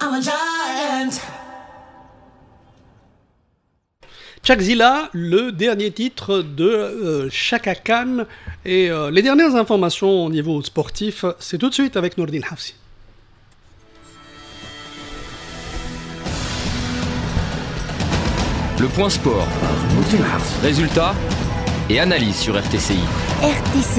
I'm a giant. Chakzilla, le dernier titre de Chaka Khan. Et les dernières informations au niveau sportif, c'est tout de suite avec Nourdine Hafsi. Le point sport. Résultats et analyse sur RTCI. RTCI.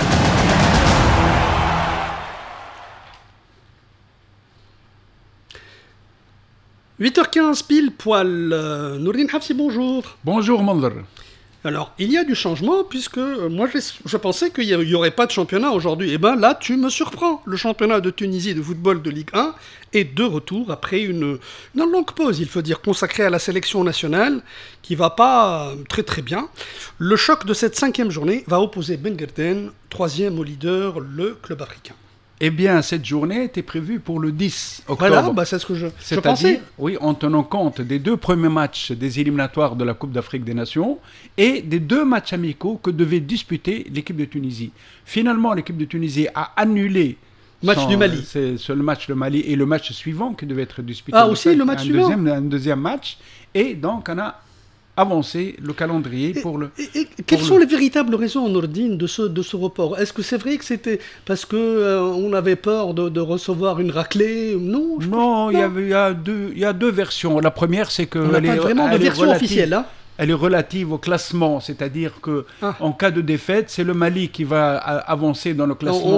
« 8h15 pile poil. Nourdine Hafsi, bonjour. Bonjour Mandar. Alors, il y a du changement puisque moi je pensais qu'il n'y aurait pas de championnat aujourd'hui. Et bien là, tu me surprends. Le championnat de Tunisie de football de Ligue 1 est de retour après une longue pause, il faut dire, consacrée à la sélection nationale qui va pas très très bien. Le choc de cette 5e journée va opposer Ben Guerden, 3e au leader, le club africain. Eh bien, cette journée était prévue pour le 10 octobre. Voilà, c'est ce que je pensais. C'est-à-dire, oui, en tenant compte des 2 premiers matchs des éliminatoires de la Coupe d'Afrique des Nations et des 2 matchs amicaux que devait disputer l'équipe de Tunisie. Finalement, l'équipe de Tunisie a annulé du Mali. C'est le match du Mali et le match suivant qui devait être disputé. Ah, aussi le match suivant. Un deuxième match. Et donc, on a avancer le calendrier pour le... Quelles sont les véritables raisons, Nourdine, de ce report? Est-ce que c'est vrai que c'était parce que on avait peur de recevoir une raclée? Non, il y a deux versions. La première, c'est que... On n'a pas vraiment de version officielle, hein. Elle est relative au classement, c'est-à-dire que en cas de défaite, c'est le Mali qui va avancer dans le classement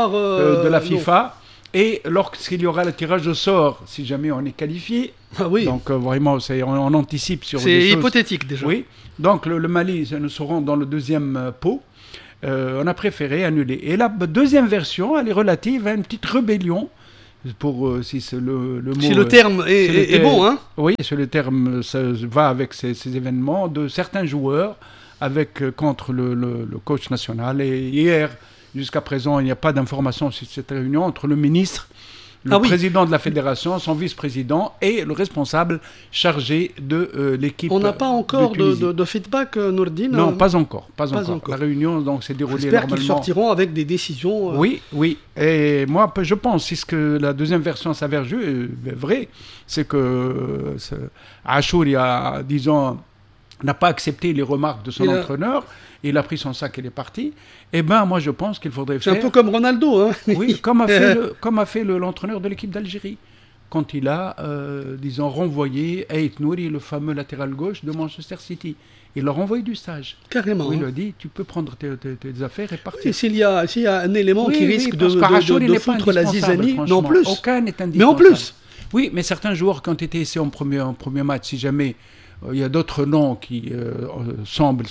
de la FIFA. Non. Et lorsqu'il y aura le tirage au sort, si jamais on est qualifié, donc vraiment on anticipe sur des choses. C'est hypothétique déjà. Oui, donc le Mali, nous serons dans le deuxième pot. On a préféré annuler. Et la deuxième version, elle est relative à une petite rébellion, pour si c'est le mot. Si le terme est bon, hein. Oui, si le terme ça va avec ces événements de certains joueurs contre le coach national. Et hier. Jusqu'à présent, il n'y a pas d'information sur cette réunion entre le ministre, le président de la fédération, son vice-président et le responsable chargé de l'équipe. On n'a pas encore de feedback, Nourdine? Non, pas encore. La réunion donc, s'est déroulée J'espère normalement. Qu'ils sortiront avec des décisions. Oui. Et moi, je pense, si ce que la deuxième version s'avère vrai, c'est que Achour, il y a 10 ans, n'a pas accepté les remarques de son entraîneur. Il a pris son sac et il est parti. Eh bien, moi, je pense qu'il faudrait faire... C'est un peu comme Ronaldo, hein. Oui, comme a fait l'entraîneur de l'équipe d'Algérie, quand il a, renvoyé Ait Nouri, le fameux latéral gauche de Manchester City. Il l'a renvoyé du stage. Carrément. Il lui a dit, tu peux prendre tes affaires et partir. Et s'il y a un élément qui risque de foutre la zizanie, non plus. Aucun n'est indispensable. Mais en plus. Oui, mais certains joueurs qui ont été essayés en premier match, si jamais... Il y a d'autres noms qui semblent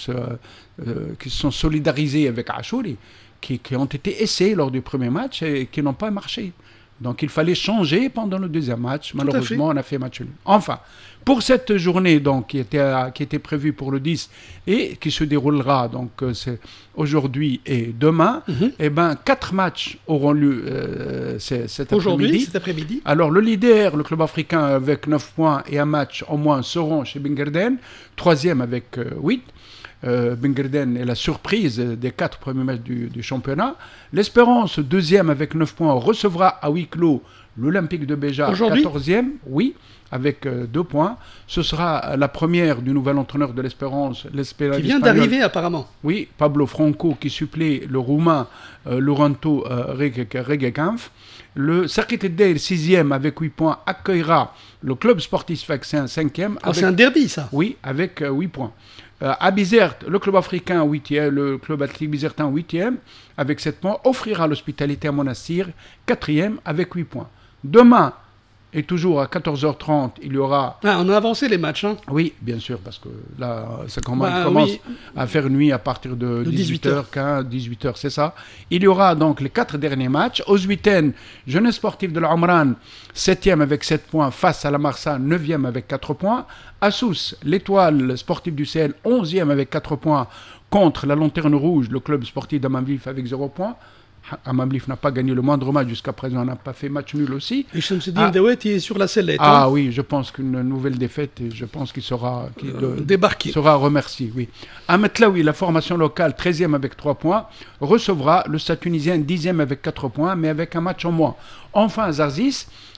qui se sont solidarisés avec Achouri, qui ont été essayés lors du premier match et qui n'ont pas marché. Donc il fallait changer pendant le deuxième match. Malheureusement, on a fait match nul. Enfin, pour cette journée donc, qui était prévue pour le 10 et qui se déroulera donc, c'est aujourd'hui et demain, 4 matchs auront lieu cet après-midi. Alors le leader, le club africain avec 9 points et un match au moins seront chez Ben Guerden, 3e avec 8. Ben Guerden est la surprise des 4 premiers matchs du championnat. L'Espérance, 2e avec 9 points, recevra à huis clos l'Olympique de Béja, 14e, avec 2 points. Ce sera la première du nouvel entraîneur de l'Espérance, qui vient d'arriver apparemment. Oui, Pablo Franco, qui supplée le Roumain Laurento Regecampf. Le Serkit Deir, 6e avec 8 points, accueillera le club sportif Sfaxien, 5e. C'est un derby, ça. Oui, avec 8 points. À Bizerte, le club africain 8e, le club athlétique bizertin 8e, avec 7 points, offrira l'hospitalité à Monastir, 4e, avec 8 points. Demain, et toujours à 14h30, il y aura... on a avancé les matchs, hein. Oui, bien sûr, parce que là, ça commence à faire nuit à partir de 18h15, 18h, c'est ça. Il y aura donc les 4 derniers matchs. Ozuiten, jeunesse sportive de l'Omran, 7e avec 7 points, face à la Marsa, 9e avec 4 points. Assous, l'étoile sportive du Sahel, 11e avec 4 points, contre la Lanterne Rouge, le club sportif d'Amamvif avec 0 points. Amamlif n'a pas gagné le moindre match jusqu'à présent, n'a pas fait match nul aussi. Et Shamsuddin Dawet est sur la sellette. Oui, je pense qu'une nouvelle défaite, et je pense qu'il sera débarqué. Sera remercié, oui. Ametlaoui, la formation locale, 13e avec 3 points, recevra le Stade tunisien 10e avec 4 points, mais avec un match en moins. Enfin, Zarzis,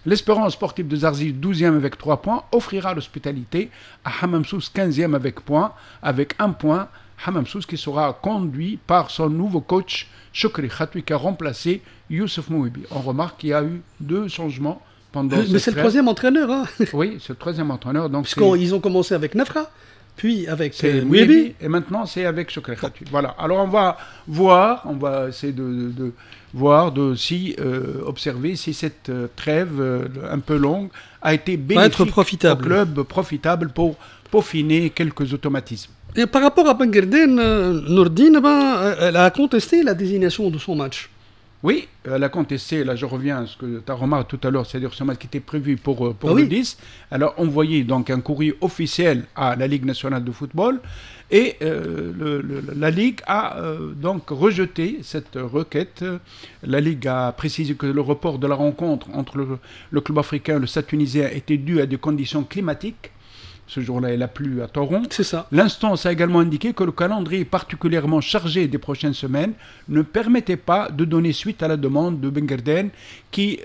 L'Espérance sportive de Zarzis, 12e avec 3 points, offrira l'hospitalité à Hammam Sousse, 15e avec 1 point. Hammam Sousse qui sera conduit par son nouveau coach, Chokri Khatoui, qui a remplacé Youssef Mouibi. On remarque qu'il y a eu 2 changements pendant cette Mais c'est le troisième entraîneur. Hein. Oui, c'est le troisième entraîneur. Donc parce qu'ils ont commencé avec Nafra, puis avec Mouibi, et maintenant c'est avec Chokri Khatoui. Voilà. Alors on va essayer de voir, observer si cette trêve un peu longue a été bénéfique au club, profitable pour peaufiner quelques automatismes. Et par rapport à Benguerden, Nourdine, elle a contesté la désignation de son match. Oui, elle a contesté, là je reviens à ce que tu as remarqué tout à l'heure, c'est-à-dire ce match qui était prévu pour le 10. Alors on voyait donc un courrier officiel à la Ligue nationale de football et la Ligue a donc rejeté cette requête. La Ligue a précisé que le report de la rencontre entre le club africain et le Stade tunisien était dû à des conditions climatiques. Ce jour-là, il a plu à torrent. C'est ça. L'instance a également indiqué que le calendrier particulièrement chargé des prochaines semaines ne permettait pas de donner suite à la demande de Benguerden qui,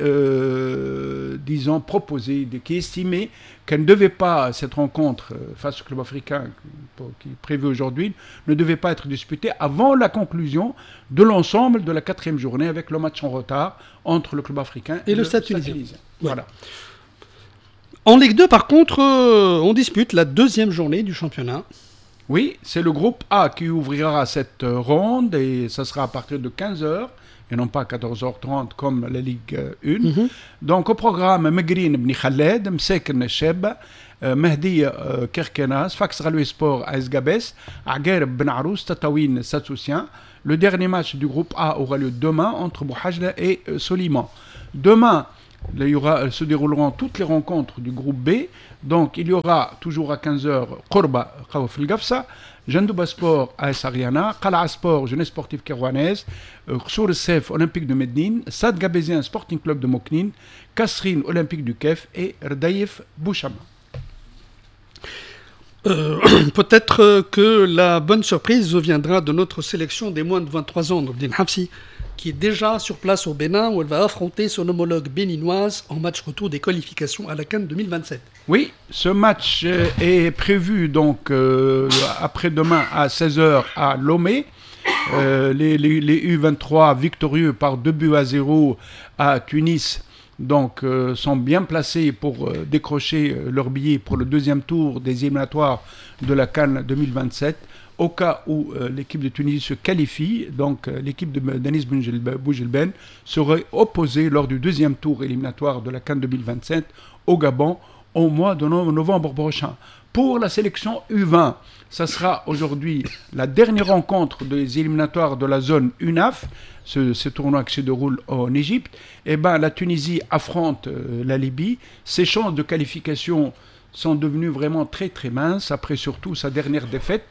qui estimait qu'elle ne devait pas, cette rencontre face au club africain qui est prévue aujourd'hui, ne devait pas être disputée avant la conclusion de l'ensemble de la 4e journée avec le match en retard entre le club africain et le Stade tunisien. Voilà. En Ligue 2, par contre, on dispute la 2e journée du championnat. Oui, c'est le groupe A qui ouvrira cette ronde et ça sera à partir de 15h et non pas 14h30 comme la Ligue 1. Donc au programme, Megrin Bni Khaled, Mseken Cheb, Mehdi Kerkenas, Fax Ralou Sport AS Gabès, Aguer Ben Arous, Tatawin Satsoussian. Le dernier match du groupe A aura lieu demain entre Bouhajla et Soliman. Demain, se dérouleront toutes les rencontres du groupe B. Donc, il y aura toujours à 15h Korba Khawf El Gafsa, Jandouba Sport AS Ariana, Qala Sport Jeunesse Sportive Kerouanaise, Khour Sef Olympique de Medine, Sad Gabésien Sporting Club de Moknine, Kasrine Olympique du Kef et Rdaïf Bouchama. Peut-être que la bonne surprise viendra de notre sélection des moins de 23 ans, Nourdine Hafsi, qui est déjà sur place au Bénin, où elle va affronter son homologue béninoise en match retour des qualifications à la CAN 2027. Oui, ce match est prévu donc après-demain à 16h à Lomé. Les U23 victorieux par 2-0 à Tunis donc, sont bien placés pour décrocher leur billet pour le 2e tour des éliminatoires de la CAN 2027. Au cas où l'équipe de Tunisie se qualifie, donc l'équipe de Denis Boujelben serait opposée lors du 2e tour éliminatoire de la CAN 2027 au Gabon au mois de novembre prochain. Pour la sélection U20, ça sera aujourd'hui la dernière rencontre des éliminatoires de la zone UNAF, ce tournoi qui se déroule en Égypte. Et la Tunisie affronte la Libye. Ses chances de qualification sont devenues vraiment très très minces après surtout sa dernière défaite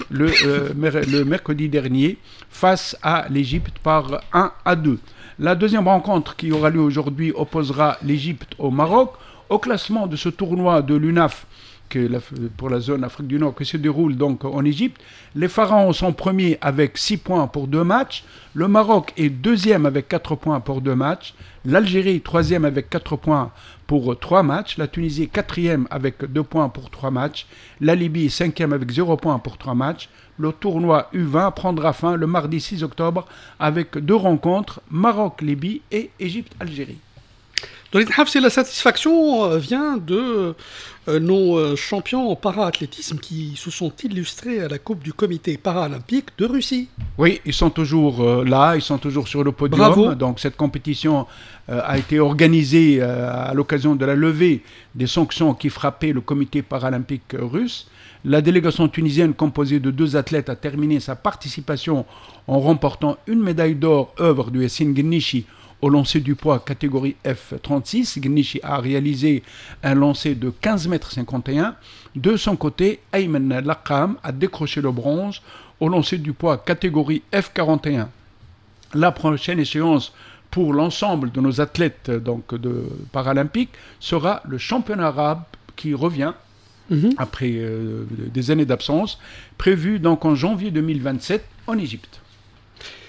le mercredi dernier face à l'Égypte par 1-2. La deuxième rencontre qui aura lieu aujourd'hui opposera l'Égypte au Maroc. Au classement de ce tournoi de l'UNAF pour la zone Afrique du Nord qui se déroule donc en Égypte, les Pharaons sont premiers avec 6 points pour 2 matchs, le Maroc est 2e avec 4 points pour 2 matchs, l'Algérie 3e avec 4 points pour 3 matchs, la Tunisie 4e avec 2 points pour 3 matchs, la Libye 5e avec 0 points pour 3 matchs. Le tournoi U20 prendra fin le mardi 6 octobre avec 2 rencontres, Maroc-Libye et Égypte-Algérie. Nourdine Hafsi, la satisfaction vient de nos champions en para-athlétisme qui se sont illustrés à la Coupe du Comité paralympique de Russie. Oui, ils sont toujours là, ils sont toujours sur le podium. Bravo. Donc cette compétition a été organisée à l'occasion de la levée des sanctions qui frappaient le Comité paralympique russe. La délégation tunisienne composée de 2 athlètes a terminé sa participation en remportant une médaille d'or œuvre de Yassine Ghenichi au lancer du poids catégorie F36. Ghenichi a réalisé un lancer de 15,51 m. De son côté, Ayman Laqam a décroché le bronze au lancer du poids catégorie F41. La prochaine échéance pour l'ensemble de nos athlètes de paralympiques sera le championnat arabe qui revient après des années d'absence, prévu donc en janvier 2027 en Égypte.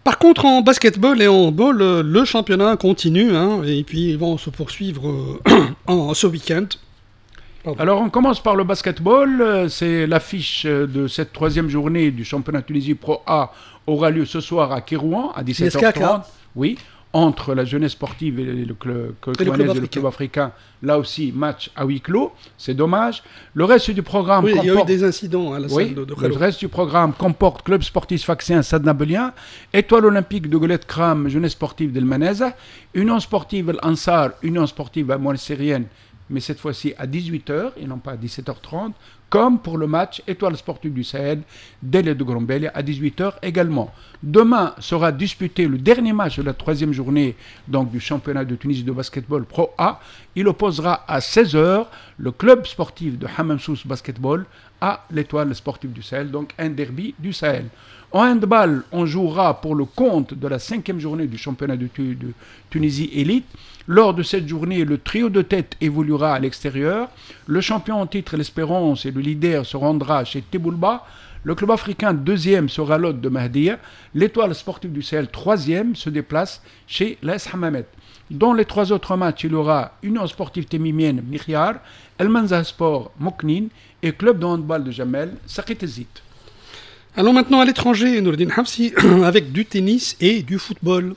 Par contre, en basketball et en handball, le championnat continue, hein, et puis ils vont se poursuivre ce week-end. Pardon. Alors, on commence par le basketball. C'est l'affiche de cette troisième journée du championnat Tunisie Pro A aura lieu ce soir à Kérouan à 17h30. Oui, entre la jeunesse sportive et le club africain. Là aussi, match à huis clos. C'est dommage. Le reste du programme il y a eu des incidents à la salle de le reste du programme comporte Club sportif Sfaxien Sadna Belien, Étoile olympique de Golette Kram, jeunesse sportive d'El Maneza, Union sportive El Ansar, Union sportive Moine-Syrienne, mais cette fois-ci à 18h et non pas à 17h30, comme pour le match Étoile sportive du Sahel, Délé de Grombelle à 18h également. Demain sera disputé le dernier match de la troisième journée donc, du championnat de Tunisie de basketball Pro A. Il opposera à 16h le club sportif de Hamamsous Basketball à l'Étoile sportive du Sahel, donc un derby du Sahel. En handball, on jouera pour le compte de la cinquième journée du championnat de Tunisie Élite. Lors de cette journée, le trio de tête évoluera à l'extérieur. Le champion en titre, l'Espérance, et le leader se rendra chez Teboulba. Le club africain deuxième sera l'hôte de Mahdia. L'Étoile sportive du Sahel troisième se déplace chez l'AS Hamamet. Dans les trois autres matchs, il y aura Union sportive témimienne Mnikhiyar, El Manza Sport Moknin et club de handball de Jamel Sakitezit. Allons maintenant à l'étranger, Noureddin Hafsi, avec du tennis et du football.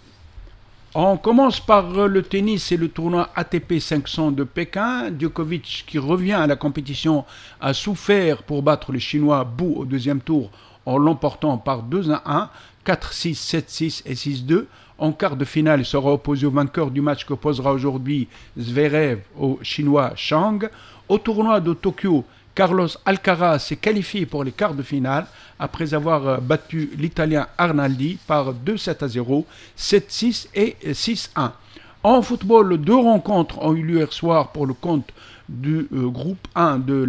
On commence par le tennis et le tournoi ATP 500 de Pékin. Djokovic, qui revient à la compétition, a souffert pour battre le Chinois Bu au deuxième tour en l'emportant par 2-1, 4-6, 7-6 et 6-2. En quart de finale, il sera opposé au vainqueur du match qu'opposera aujourd'hui Zverev au Chinois Chang. Au tournoi de Tokyo, Carlos Alcaraz s'est qualifié pour les quarts de finale après avoir battu l'Italien Arnaldi par 2-7-0, 7-6 et 6-1. En football, deux rencontres ont eu lieu hier soir pour le compte du groupe 1 de